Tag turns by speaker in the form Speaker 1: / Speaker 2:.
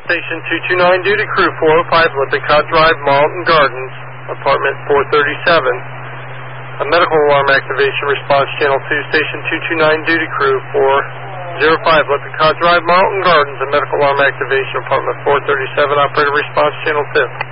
Speaker 1: Station 229, duty crew 405, Lippincott Drive, Marlton Gardens, apartment 437. A medical alarm activation, response channel 2, Station 229, duty crew 405, Lippincott Drive, Marlton Gardens, a medical alarm activation, apartment 437, operator response channel 2.